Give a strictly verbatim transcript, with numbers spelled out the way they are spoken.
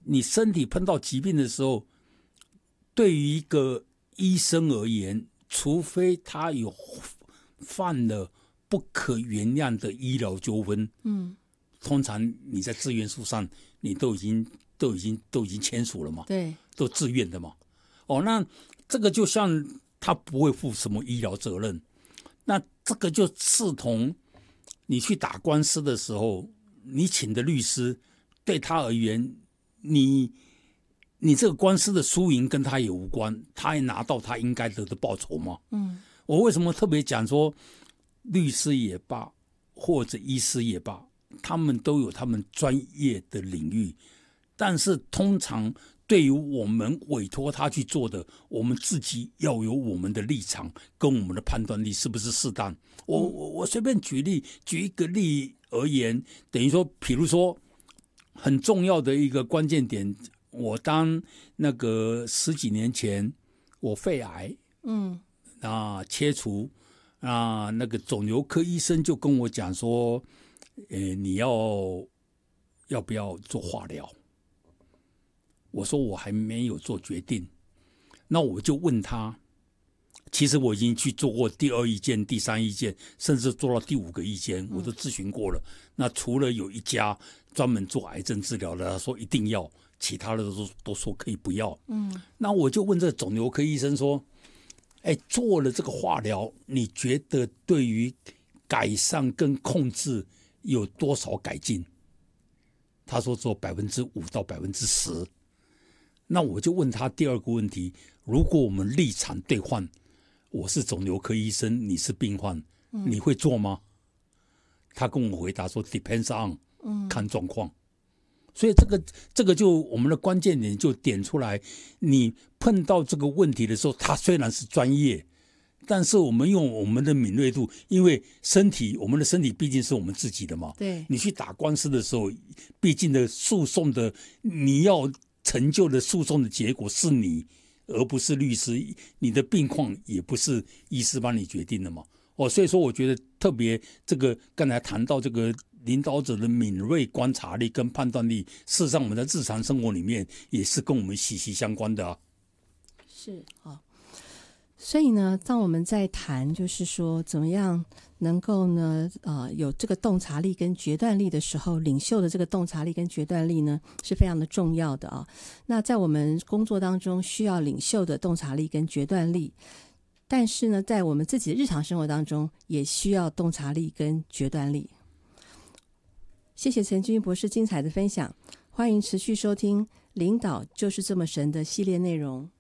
你身体碰到疾病的时候，对于一个医生而言，除非他有犯了不可原谅的医疗纠纷，嗯，通常你在自愿书上你都已经都已经都已经签署了嘛， 对， 都自愿的嘛。哦，那这个就像他不会负什么医疗责任，那这个就视同你去打官司的时候，你请的律师对他而言，你你这个官司的输赢跟他也无关，他也拿到他应该得的报酬嘛。嗯，我为什么特别讲说，律师也罢，或者医师也罢，他们都有他们专业的领域，但是通常对于我们委托他去做的，我们自己要有我们的立场跟我们的判断力是不是适当。我我我随便举例，举一个例而言，等于说，比如说很重要的一个关键点，我当那个十几年前我肺癌，嗯，啊切除。啊，那个肿瘤科医生就跟我讲说，呃，你要要不要做化疗？我说我还没有做决定。那我就问他，其实我已经去做过第二意见、第三意见，甚至做到第五个意见，我都咨询过了。那除了有一家专门做癌症治疗的，他说一定要，其他的都都说可以不要。嗯，那我就问这肿瘤科医生说，哎，做了这个化疗，你觉得对于改善跟控制有多少改进？他说做百分之五到百分之十。那我就问他第二个问题：如果我们立场对换，我是肿瘤科医生，你是病患，你会做吗？他跟我回答说 ：“Depends on， 看状况。”所以这个这个就我们的关键点就点出来，你碰到这个问题的时候，他虽然是专业，但是我们用我们的敏锐度，因为身体，我们的身体毕竟是我们自己的嘛。 对， 你去打官司的时候，毕竟的诉讼的你要成就的诉讼的结果是你，而不是律师，你的病况也不是医师帮你决定的嘛。哦，所以说我觉得特别这个刚才谈到这个。领导者的敏锐观察力跟判断力，事实上我们在日常生活里面也是跟我们息息相关的啊。 是啊，所以呢，当我们在谈就是说怎么样能够呢，呃，有这个洞察力跟决断力的时候，领袖的这个洞察力跟决断力呢是非常的重要的啊。那在我们工作当中需要领袖的洞察力跟决断力，但是呢，在我们自己的日常生活当中也需要洞察力跟决断力。谢谢陈君博士精彩的分享，欢迎持续收听《领导就是这么神》的系列内容。